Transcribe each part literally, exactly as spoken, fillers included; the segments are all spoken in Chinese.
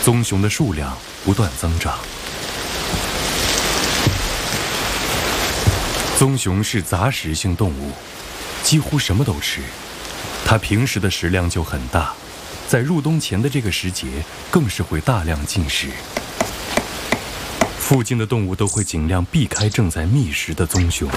棕熊的数量不断增长。棕熊是杂食性动物，几乎什么都吃。它平时的食量就很大，在入冬前的这个时节，更是会大量进食。附近的动物都会尽量避开正在觅食的棕熊。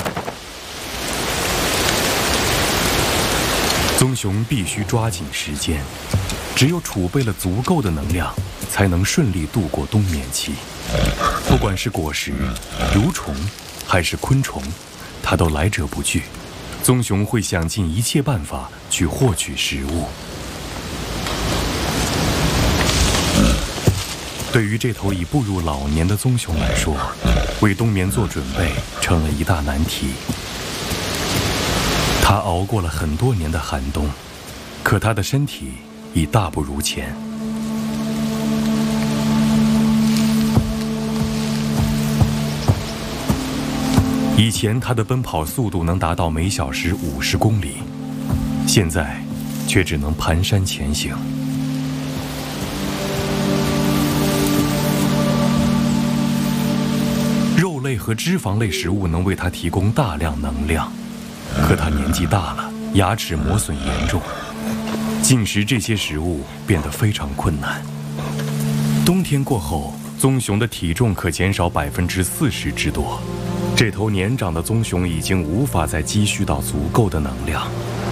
棕熊必须抓紧时间，只有储备了足够的能量，才能顺利度过冬眠期。不管是果实、蠕虫，还是昆虫，它都来者不拒。棕熊会想尽一切办法去获取食物。对于这头已步入老年的棕熊来说，为冬眠做准备成了一大难题。它熬过了很多年的寒冬，可它的身体已大不如前。以前它的奔跑速度能达到每小时五十公里，现在却只能蹒跚前行。肉类和脂肪类食物能为它提供大量能量，可它年纪大了，牙齿磨损严重，进食这些食物变得非常困难。冬天过后，棕熊的体重可减少百分之四十之多。这头年长的棕熊已经无法再积蓄到足够的能量，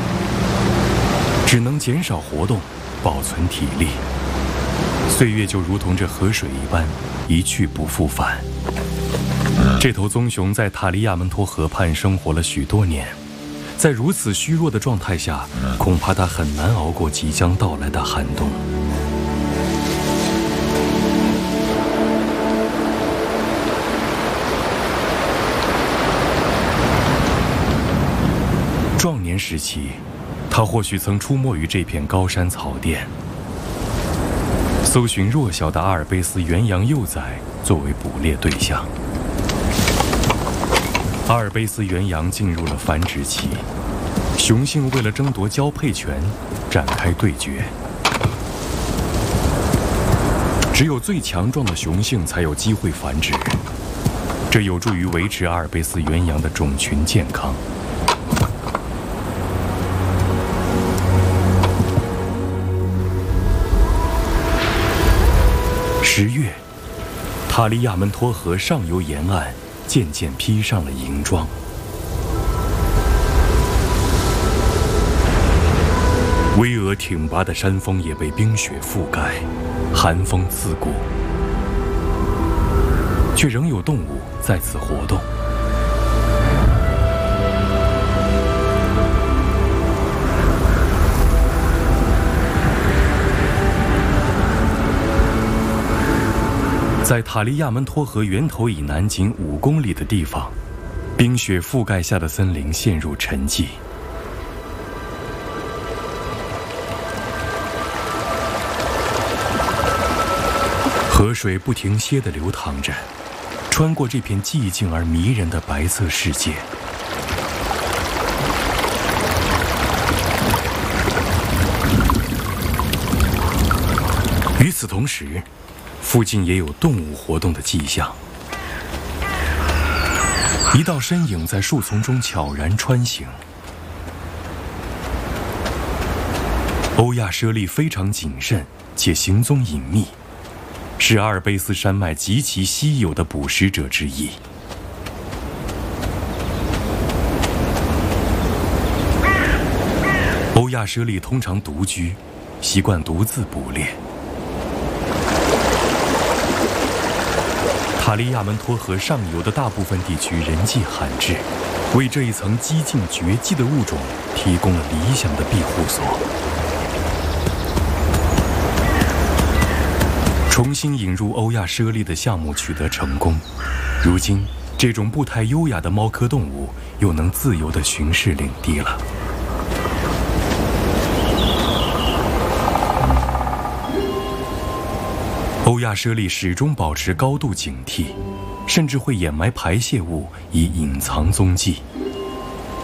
只能减少活动，保存体力。岁月就如同这河水一般，一去不复返。这头棕熊在塔利亚门托河畔生活了许多年，在如此虚弱的状态下，恐怕它很难熬过即将到来的寒冬。壮年时期，他或许曾出没于这片高山草甸，搜寻弱小的阿尔卑斯原羊幼崽作为捕猎对象。阿尔卑斯原羊进入了繁殖期，雄性为了争夺交配权展开对决。只有最强壮的雄性才有机会繁殖，这有助于维持阿尔卑斯原羊的种群健康。十月，塔利亚门托河上游沿岸渐渐披上了银装。巍峨挺拔的山峰也被冰雪覆盖，寒风刺骨，却仍有动物在此活动。在塔利亚门托河源头以南仅五公里的地方，冰雪覆盖下的森林陷入沉寂。河水不停歇地流淌着，穿过这片寂静而迷人的白色世界。与此同时，附近也有动物活动的迹象。一道身影在树丛中悄然穿行。欧亚猞猁非常谨慎，且行踪隐秘，是阿尔卑斯山脉极其稀有的捕食者之一。欧亚猞猁通常独居，习惯独自捕猎。塔利亚门托河上游的大部分地区人迹罕至，为这一层几近绝迹的物种提供了理想的庇护所。重新引入欧亚猞猁的项目取得成功，如今这种不太优雅的猫科动物又能自由地巡视领地了。欧亚猞猁始终保持高度警惕，甚至会掩埋排泄物以隐藏踪迹。